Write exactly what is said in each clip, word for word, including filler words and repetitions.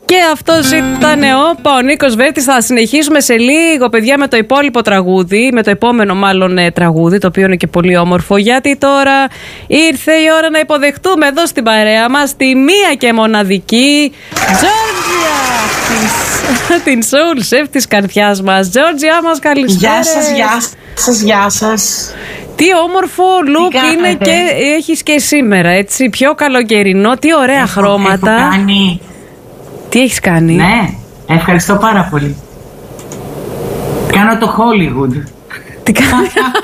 Και αυτός ήταν όπα, ο Νίκος Βέρτης. Θα συνεχίσουμε σε λίγο, παιδιά, με το υπόλοιπο τραγούδι, με το επόμενο μάλλον τραγούδι, το οποίο είναι και πολύ όμορφο, γιατί τώρα ήρθε η ώρα να υποδεχτούμε εδώ στην παρέα μας τη μία και μοναδική Τζόρτζια, την soul chef της καρδιάς μας. Τζόρτζια μας, καλησπέρα. Γεια σας, γεια σας, γεια σας. Τι όμορφο look είναι και έχεις και σήμερα, έτσι, πιο καλοκαιρινό, τι ωραία έχω, χρώματα. Έχω κάνει... Τι έχεις κάνει? Ναι, ευχαριστώ πάρα πολύ. Κάνω το Hollywood. Τι κάνει?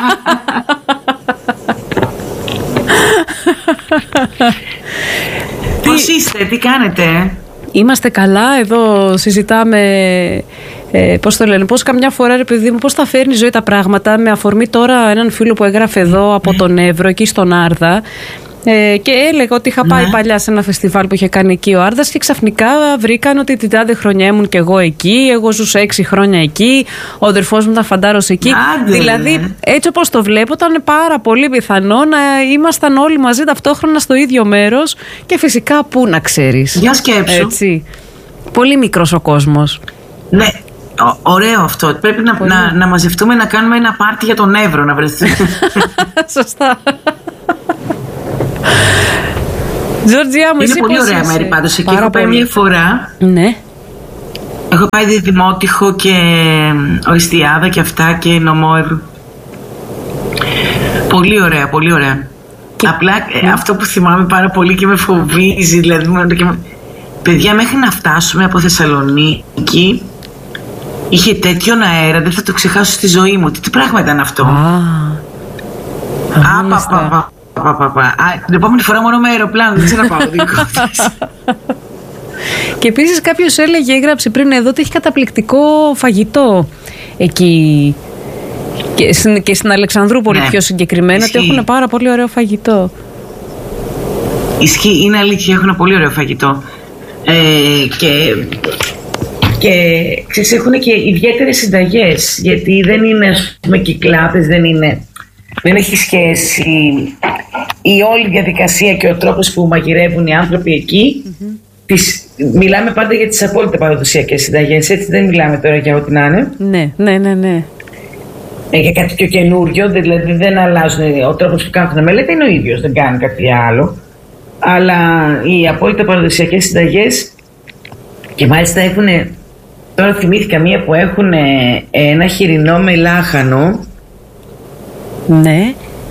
Πώς είστε, τι κάνετε? Είμαστε καλά, εδώ συζητάμε ε, πώς το λένε, πώς καμιά φορά, ρε παιδί μου, πώς θα φέρνει η ζωή τα πράγματα. Με αφορμή τώρα έναν φίλο που έγραφε εδώ από τον Εύρο, εκεί στον Άρδα. Ε, και έλεγα ότι είχα πάει ναι. παλιά σε ένα φεστιβάλ που είχε κάνει εκεί ο Άρδας και ξαφνικά βρήκαν ότι την τάδε χρονιά ήμουν και εγώ εκεί. Εγώ ζούσα έξι χρόνια εκεί. Ο αδερφός μου ήταν φαντάρος εκεί. Άντε. Δηλαδή, έτσι όπως το βλέπω, ήταν πάρα πολύ πιθανό να ήμασταν όλοι μαζί ταυτόχρονα στο ίδιο μέρος και φυσικά πού να ξέρεις. Για σκέψου. Έτσι. Πολύ μικρός ο κόσμος. Ναι. Ω, ωραίο αυτό. Πρέπει να, να, να μαζευτούμε να κάνουμε ένα πάρτι για τον Εύρο, να βρεθούμε. Σωστά. Τζόρτζια μου, είναι πολύ ωραία μέρη πάντως. Εκεί έχω πάει μια φορά. Ναι. Έχω πάει Δημότυχο και Οριστιάδα και αυτά και Νομό. Πολύ ωραία, πολύ ωραία. Και... Απλά ναι. αυτό που θυμάμαι πάρα πολύ και με φοβίζει, δηλαδή, και... παιδιά, μέχρι να φτάσουμε από Θεσσαλονίκη είχε τέτοιον αέρα, δεν θα το ξεχάσω στη ζωή μου. Τι, τι πράγμα ήταν αυτό? Α, πα, πα, πα. Πα, πα, πα. Α, την επόμενη φορά μόνο με αεροπλάνο, δεν ξέρω να πάω δικό της. Και επίσης κάποιος έλεγε, έγραψε πριν εδώ, ότι έχει καταπληκτικό φαγητό εκεί και στην, και στην Αλεξανδρούπολη, ναι, πιο συγκεκριμένα. Ισχύει. Ότι έχουν πάρα πολύ ωραίο φαγητό. Ισχύει, είναι αλήθεια, έχουν πολύ ωραίο φαγητό. ε, και και ξέρεις, έχουν και ιδιαίτερες συνταγές, γιατί δεν είναι, ας πούμε, κυκλάπες, δεν είναι... Δεν έχει σχέση η όλη διαδικασία και ο τρόπος που μαγειρεύουν οι άνθρωποι εκεί. Mm-hmm. Τις, μιλάμε πάντα για τις απόλυτα παραδοσιακές συνταγές, έτσι, δεν μιλάμε τώρα για ό,τι να είναι. Ναι, ναι, ναι, ναι. Ε, για κάτι πιο καινούριο, δηλαδή δεν αλλάζουν. Ο τρόπος που κάνουν μελέτη είναι ο ίδιος, δεν κάνει κάτι άλλο. Αλλά οι απόλυτα παραδοσιακές συνταγές, και μάλιστα έχουν, τώρα θυμήθηκα μία που έχουν ένα χοιρινό με λάχανο. Ναι.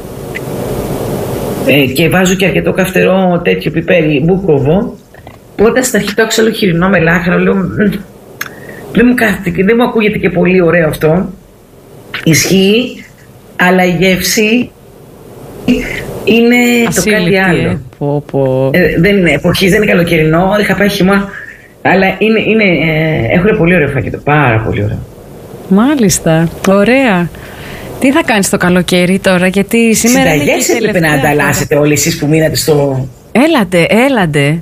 Ε, και βάζω και αρκετό καυτερό τέτοιο πιπέρι μπούκοβο. Που όταν στην αρχή το άκουσα, λέω χοιρινό με λάχανο, λέω δεν μου, κάθεται, δεν μου ακούγεται και πολύ ωραίο αυτό. Ισχύει, αλλά η γεύση είναι ασύλληπτη, το κάτι άλλο. Ε. Πω, πω. Ε, δεν είναι εποχής, δεν είναι καλοκαιρινό, είχα πάει χειμώνα, αλλά είναι, είναι, ε, έχουν πολύ ωραίο φαγητό, πάρα πολύ ωραίο. Μάλιστα, ωραία. Τι θα κάνεις το καλοκαίρι τώρα, γιατί σήμερα συνταγές είναι έπρεπε να ανταλλάσσετε όλοι εσείς που μείνατε στο... Έλατε, έλατε.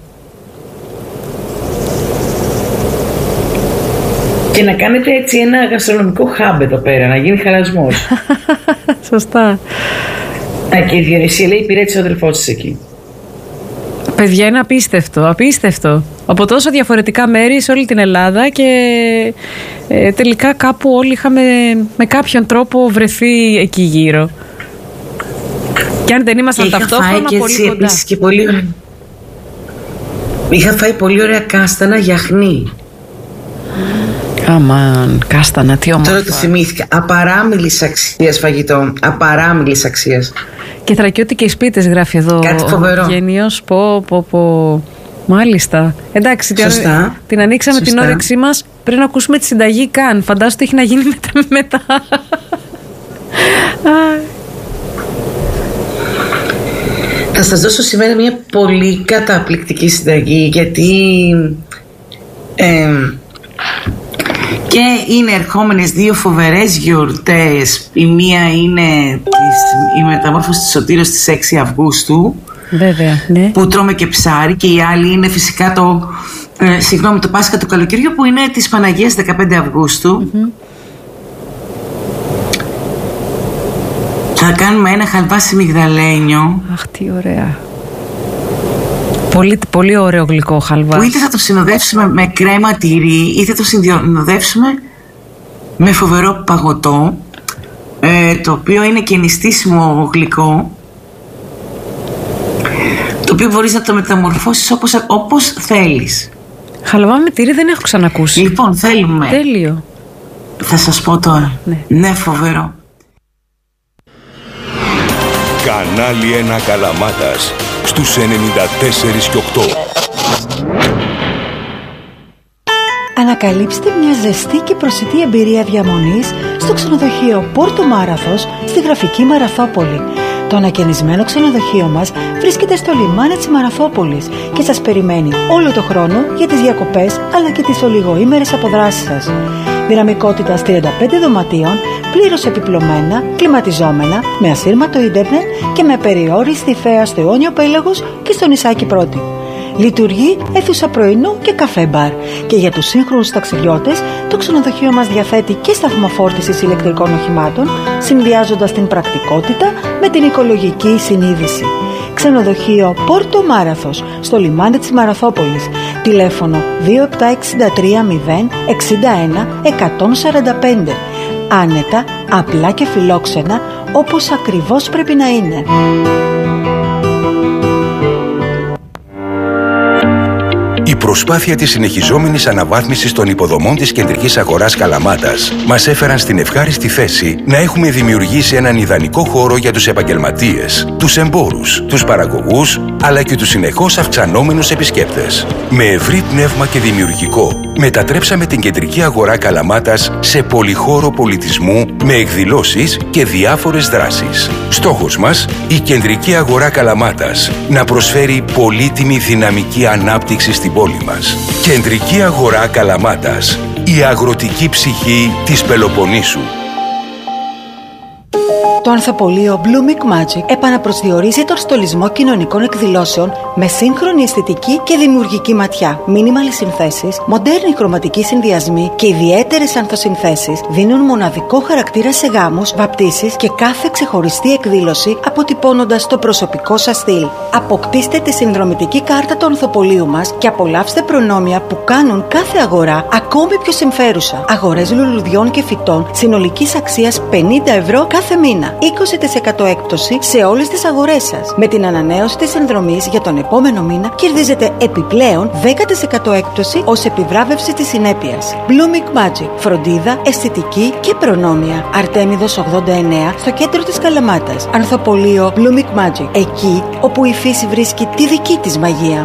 Και να κάνετε έτσι ένα γαστρονομικό hub εδώ πέρα, να γίνει χαλασμός. Σωστά. Α, και η Διονυσία λέει υπηρέτησε ο αδελφός της εκεί. Παιδιά, είναι απίστευτο, απίστευτο. Από τόσο διαφορετικά μέρη σε όλη την Ελλάδα και ε, τελικά κάπου όλοι είχαμε με κάποιον τρόπο βρεθεί εκεί γύρω. Και αν δεν ήμασταν ταυτόχρονα, πολύ κοντά. Και πολύ... Είχα φάει πολύ ωραία κάστανα γιαχνί. Αμάν, κάστανα, τι όμορφα. Τώρα το θυμήθηκα. Απαράμιλης αξίας φαγητό. Απαράμιλης αξίας. Και θρακιώτικες πίτες γράφει εδώ. Κάτι φοβερό. Γενιός, πω, πω, πω. Μάλιστα. Εντάξει, σωστά, την ανοίξαμε σωστά. την όρεξή μας πριν να ακούσουμε τη συνταγή καν. Φαντάζομαι ότι έχει να γίνει μετά. μετά. Θα σας δώσω σήμερα μια πολύ καταπληκτική συνταγή, γιατί ε, και είναι ερχόμενες δύο φοβερές γιορτές. Η μία είναι της, η μεταμόρφωση της Σωτήρος στις έξι Αυγούστου. Βέβαια, ναι. Που τρώμε και ψάρι, και η άλλη είναι φυσικά το, ε, συγγνώμη, το Πάσχα του καλοκαιριού, που είναι της Παναγίας δεκαπέντε Αυγούστου. Mm-hmm. Θα κάνουμε ένα χαλβάσι μυγδαλένιο. Αχ, τι ωραία. Πολύ, πολύ ωραίο γλυκό χαλβά. Που είτε θα το συνοδεύσουμε με κρέμα τυρί, είτε το συνοδεύσουμε με φοβερό παγωτό, ε, το οποίο είναι και νηστίσιμο γλυκό, το οποίο μπορείς να το μεταμορφώσεις όπως, όπως θέλεις. Χαλβά με τυρί δεν έχω ξανακούσει. Λοιπόν, θέλουμε. Τέλειο. Θα σας πω τώρα. Ναι, ναι, φοβερό. Κανάλι ένα Καλαμάτας στους ενενήντα τέσσερα και οκτώ. Ανακαλύψτε μια ζεστή και προσιτή εμπειρία διαμονής στο ξενοδοχείο Πόρτο Μάραθος στη γραφική Μαραθόπολη. Το ανακαινισμένο ξενοδοχείο μας βρίσκεται στο λιμάνι της Μαραθόπολης και σας περιμένει όλο το χρόνο για τις διακοπές αλλά και τις ολιγοήμερες αποδράσεις σας. Δυναμικότητας τριάντα πέντε δωματίων, πλήρως επιπλωμένα, κλιματιζόμενα, με ασύρματο ίντερνετ και με περιόριστη θέα στο Αιώνιο Πέλαγος και στο νησάκι Πρώτη. Λειτουργεί αίθουσα πρωινού και καφέ μπαρ. Και για τους σύγχρονους ταξιδιώτες, το ξενοδοχείο μας διαθέτει και σταθμό φόρτισης ηλεκτρικών οχημάτων, συνδυάζοντας την πρακτικότητα με την οικολογική συνείδηση. Ξενοδοχείο Πόρτο Μάραθος, στο λιμάνι της Μαραθόπολης. Τηλέφωνο δύο επτά έξι τρία μηδέν εξήντα ένα εκατόν σαράντα πέντε. Άνετα, απλά και φιλόξενα, όπως ακριβώς πρέπει να είναι. Η προσπάθεια της συνεχιζόμενης αναβάθμισης των υποδομών της κεντρικής αγοράς Καλαμάτας μας έφεραν στην ευχάριστη θέση να έχουμε δημιουργήσει έναν ιδανικό χώρο για τους επαγγελματίες, τους εμπόρους, τους παραγωγούς, αλλά και τους συνεχώς αυξανόμενους επισκέπτες. Με ευρύ πνεύμα και δημιουργικό, μετατρέψαμε την κεντρική αγορά Καλαμάτας σε πολυχώρο πολιτισμού με εκδηλώσεις και διάφορες δράσεις. Στόχος μας, η κεντρική αγορά Καλαμάτας να προσφέρει πολύτιμη δυναμική ανάπτυξη στην πόλη μας. Κεντρική αγορά Καλαμάτας, η αγροτική ψυχή της Πελοποννήσου. Το ανθοπολείο Blooming Magic επαναπροσδιορίζει τον στολισμό κοινωνικών εκδηλώσεων με σύγχρονη αισθητική και δημιουργική ματιά. Μίνιμαλοι συνθέσεις, μοντέρνοι χρωματικοί συνδυασμοί και ιδιαίτερες ανθοσυνθέσεις δίνουν μοναδικό χαρακτήρα σε γάμους, βαπτίσεις και κάθε ξεχωριστή εκδήλωση, αποτυπώνοντας το προσωπικό σας στυλ. Αποκτήστε τη συνδρομητική κάρτα του ανθοπολείου μας και απολαύστε προνόμια που κάνουν κάθε αγορά ακόμη πιο συμφέρουσα. Αγορές λουλουδιών και φυτών συνολικής αξίας πενήντα ευρώ κάθε μήνα. είκοσι τοις εκατό έκπτωση σε όλες τις αγορές σας. Με την ανανέωση της συνδρομής για τον επόμενο μήνα κερδίζετε επιπλέον δέκα τοις εκατό έκπτωση ως επιβράβευση της συνέπειας. Blooming Magic. Φροντίδα, αισθητική και προνόμια. Αρτέμιδος ογδόντα εννέα στο κέντρο της Καλαμάτας. Ανθοπολείο Blooming Magic. Εκεί όπου η φύση βρίσκει τη δική της μαγεία.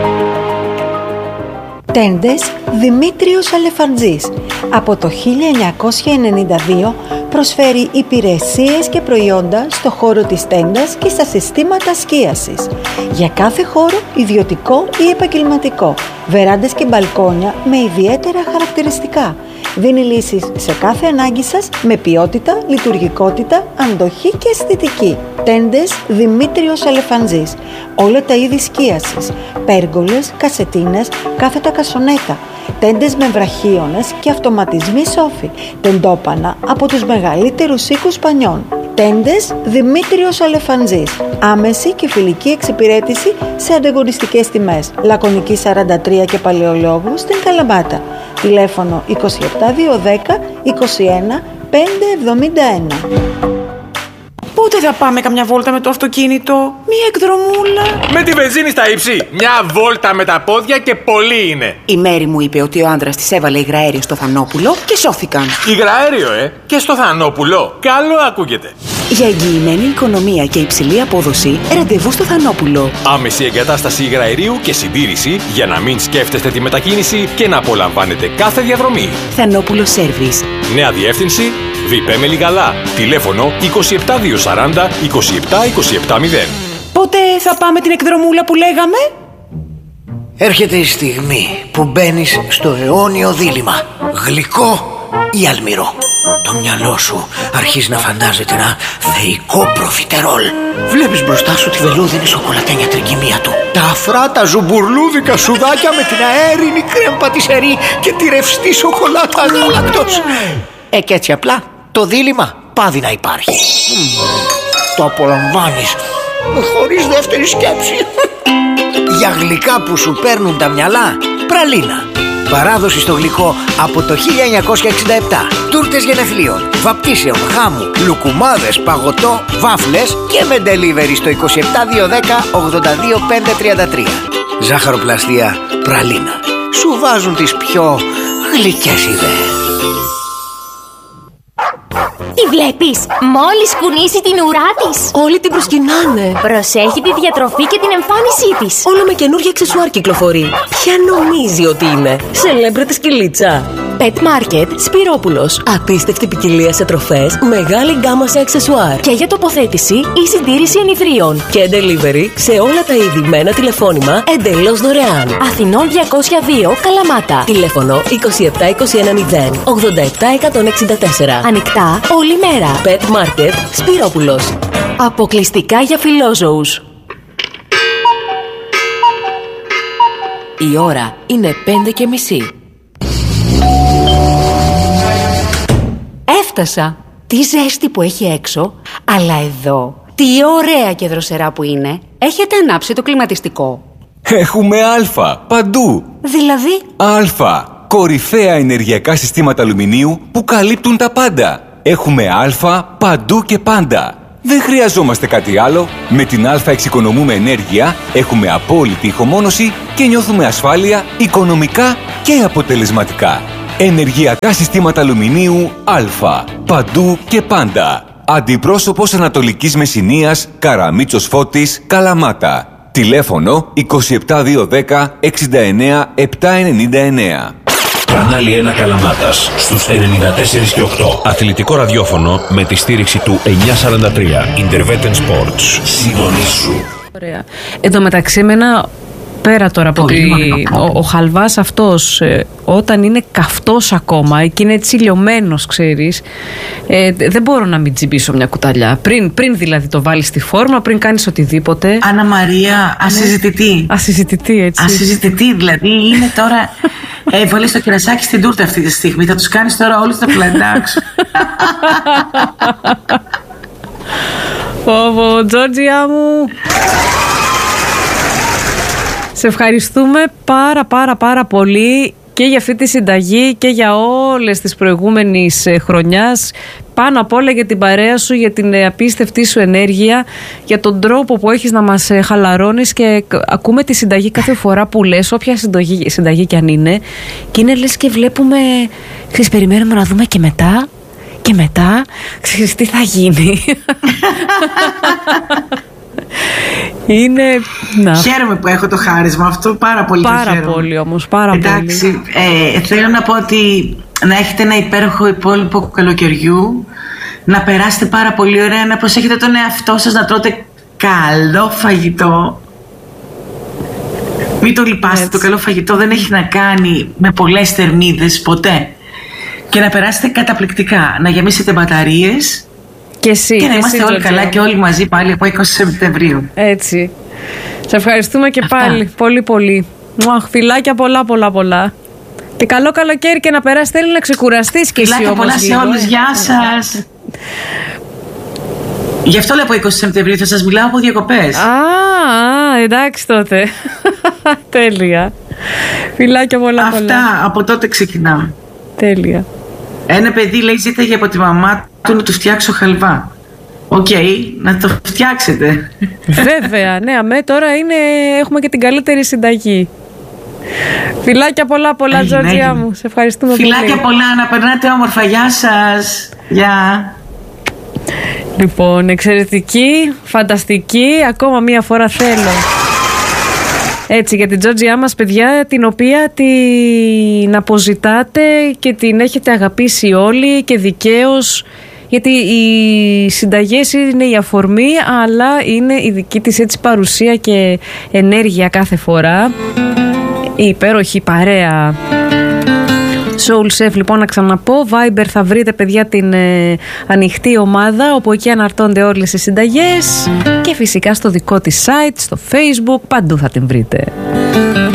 Τέντες Δημήτριος Αλεφαντζής. Από το χίλια εννιακόσια ενενήντα δύο προσφέρει υπηρεσίες και προϊόντα στο χώρο της τέντας και στα συστήματα σκίασης. Για κάθε χώρο, ιδιωτικό ή επαγγελματικό. Βεράντες και μπαλκόνια με ιδιαίτερα χαρακτηριστικά. Δίνει λύσεις σε κάθε ανάγκη σας με ποιότητα, λειτουργικότητα, αντοχή και αισθητική. Τέντες Δημήτριος Αλεφαντζής. Όλα τα είδη σκίασης. Πέργολες, κασετίνες, κάθετα κασονέτα. Τέντες με βραχίονες και αυτοματισμοί σόφι. Τεντόπανα από τους μεγαλύτερους οίκους πανιών. Τέντες Δημήτριος Αλεφαντζής. Άμεση και φιλική εξυπηρέτηση σε ανταγωνιστικές τιμές. Λακωνική σαράντα τρία και Παλαιολόγου στην Καλαμάτα. Τηλέφωνο είκοσι επτά διακόσια δέκα είκοσι ένα πεντακόσια εβδομήντα ένα. Πότε θα πάμε καμιά βόλτα με το αυτοκίνητο? Μία εκδρομούλα. Με τη βενζίνη στα ύψη. Μια βόλτα με τα πόδια και πολύ είναι. Η Μέρη μου είπε ότι ο άντρας της έβαλε υγραέριο στο Θανόπουλο και σώθηκαν. Υγραέριο, ε! Και στο Θανόπουλο. Καλό ακούγεται. Για εγγυημένη οικονομία και υψηλή απόδοση, ραντεβού στο Θανόπουλο. Άμεση εγκατάσταση υγραερίου και συντήρηση για να μην σκέφτεστε τη μετακίνηση και να απολαμβάνετε κάθε διαδρομή. Θανόπουλο Σέρβις. Νέα διεύθυνση Βιπέ Μελιγαλά. Τηλέφωνο είκοσι επτά διακόσια σαράντα είκοσι επτά είκοσι επτά μηδέν. Πότε θα πάμε την εκδρομούλα που λέγαμε? Έρχεται η στιγμή που μπαίνεις στο αιώνιο δίλημμα. Γλυκό ή αλμυρό. Το μυαλό σου αρχίζει να φαντάζεται ένα θεϊκό προφιτερόλ. Βλέπεις μπροστά σου τη βελούδινη σοκολατένια τρικυμία του. Τα αφρά τα ζουμπουρλούδικα σουδάκια με την αέρινη κρέμ πατησερή και τη ρευστή σοκολάτα γάλακτος. Ε, και έτσι απλά το δίλημμα πάβει να υπάρχει. Το απολαμβάνεις χωρίς δεύτερη σκέψη. Για γλυκά που σου παίρνουν τα μυαλά, πραλίνα. Παράδοση στο γλυκό από το χίλια εννιακόσια εξήντα επτά. Τούρτες γενεθλίων, βαπτίσεων, χάμου, λουκουμάδες, παγωτό, βάφλες και με delivery στο είκοσι επτά δύο δέκα ογδόντα δύο πεντακόσια τριάντα τρία. Ζάχαροπλαστεία πραλίνα. Σου βάζουν τις πιο γλυκές ιδέες. Τη βλέπεις? Μόλις κουνήσει την ουρά της, όλοι την προσκυνάνε. Προσέχει τη διατροφή και την εμφάνισή της. Όλο με καινούργια αξεσουάρ κυκλοφορεί. Ποια νομίζει ότι είναι? Σελέμπριτη σκυλίτσα. Pet Market Σπυρόπουλος. Απίστευτη ποικιλία σε τροφές, μεγάλη γκάμα σε αξεσουάρ. Και για τοποθέτηση ή συντήρηση ενιδρίων. Και delivery σε όλα τα είδη με ένα τηλεφώνημα εντελώς δωρεάν. Αθηνών διακόσια δύο Καλαμάτα. Τηλέφωνο είκοσι επτά είκοσι ένα μηδέν ογδόντα επτά εκατόν εξήντα τέσσερα. Ανοιχτά όλη μέρα. Pet Market Σπυρόπουλος. Αποκλειστικά για φιλόζωους. Η ώρα είναι πέντε και μισή. Έφτασα. Τι ζέστη που έχει έξω, αλλά εδώ τι ωραία και δροσερά που είναι. Έχετε ανάψει το κλιματιστικό? Έχουμε Α παντού. Δηλαδή? Α. Κορυφαία ενεργειακά συστήματα αλουμινίου που καλύπτουν τα πάντα. Έχουμε Α παντού και πάντα. Δεν χρειαζόμαστε κάτι άλλο. Με την Α εξοικονομούμε ενέργεια, έχουμε απόλυτη ηχομόνωση και νιώθουμε ασφάλεια οικονομικά και αποτελεσματικά. Ενεργειακά συστήματα αλουμινίου Α. Παντού και πάντα. Αντιπρόσωπος Ανατολικής Μεσσηνίας, Καραμίτσος Φώτης, Καλαμάτα. Τηλέφωνο είκοσι επτά δύο δέκα εξήντα εννέα επτακόσια ενενήντα εννέα. Κανάλι ένα Καλαμάτας στους ενενήντα τέσσερα και οκτώ. Αθλητικό ραδιόφωνο με τη στήριξη του εννιακόσια σαράντα τρία. Intervetten Sports. Συντονίσου. Ωραία. Εν τω μεταξύ με ένα... Πέρα τώρα από ότι ο, ο χαλβάς αυτός ε, όταν είναι καυτός ακόμα και είναι έτσι λιωμένος, ξέρεις, ε, δεν μπορώ να μην τσιμπήσω μια κουταλιά πριν, πριν δηλαδή το βάλεις στη φόρμα, πριν κάνεις οτιδήποτε. Άννα Μαρία, ασυζητητή. Ασυζητητή, έτσι. Ασυζητητή, δηλαδή είναι τώρα. Ε, βάλεις το κερασάκι στην τούρτα αυτή τη στιγμή. Θα τους κάνεις τώρα όλους τα πλαντάξου. Ω, Τζόρτζια μου. Σε ευχαριστούμε πάρα πάρα πάρα πολύ και για αυτή τη συνταγή και για όλες τις προηγούμενες χρονιάς. Πάνω απ' όλα για την παρέα σου, για την απίστευτή σου ενέργεια, για τον τρόπο που έχεις να μας χαλαρώνεις και ακούμε τη συνταγή κάθε φορά που λες, όποια συνταγή, συνταγή κι αν είναι, και είναι λες και βλέπουμε, ξέρεις, περιμένουμε να δούμε και μετά και μετά, ξέρεις τι θα γίνει. Είναι. Να. Χαίρομαι που έχω το χάρισμα αυτό, πάρα πολύ. Πάρα πολύ όμως, πάρα Εντάξει, πολύ. Ε, θέλω να πω ότι να έχετε ένα υπέροχο υπόλοιπο καλοκαιριού, να περάσετε πάρα πολύ ωραία, να προσέχετε τον εαυτό σας, να τρώτε καλό φαγητό. Μην το λυπάστε. Έτσι. Το καλό φαγητό δεν έχει να κάνει με πολλές θερμίδες ποτέ. Και να περάσετε καταπληκτικά, να γεμίσετε μπαταρίες. Και, εσύ, και να και είμαστε εσύ, όλοι καλά και όλοι μαζί πάλι από είκοσι Σεπτεμβρίου. Έτσι. Σε ευχαριστούμε και Αυτά. πάλι πολύ πολύ. Μουαχ, φιλάκια πολλά πολλά πολλά. Και καλό καλοκαίρι και να περάσει. Θέλει να ξεκουραστείς και φιλάκια εσύ όμως. Φιλάκια πολλά σε όλους. Γεια σας. Γι' αυτό λέω από είκοσι Σεπτεμβρίου, θα σας μιλάω από διακοπές. Α, α εντάξει τότε. Τέλεια. Φιλάκια πολλά Αυτά, πολλά. Αυτά, από τότε ξεκινάμε. Τέλεια. Ένα παιδί λέει ζήταγε από τη μαμά του να του φτιάξω χαλβά. Οκ, okay, να το φτιάξετε. Βέβαια, ναι, αμέ τώρα είναι, έχουμε και την καλύτερη συνταγή. Φιλάκια πολλά πολλά, Τζόρτζια μου. Σε ευχαριστούμε Φιλάκια πολύ. Φιλάκια πολλά, να περνάτε όμορφα. Γεια σας. Γεια. Λοιπόν, εξαιρετική, φανταστική. Ακόμα μία φορά θέλω. Έτσι, για την Τζόρτζια μας, παιδιά, την οποία την αποζητάτε και την έχετε αγαπήσει όλοι και δικαίως, γιατί οι συνταγές είναι η αφορμή, αλλά είναι η δική της έτσι παρουσία και ενέργεια κάθε φορά. Η υπέροχη παρέα Soul Chef, λοιπόν, να ξαναπώ, Viber θα βρείτε, παιδιά, την ε, ανοιχτή ομάδα, όπου εκεί αναρτώνται όλες οι συνταγές, και φυσικά στο δικό της site, στο Facebook, παντού θα την βρείτε.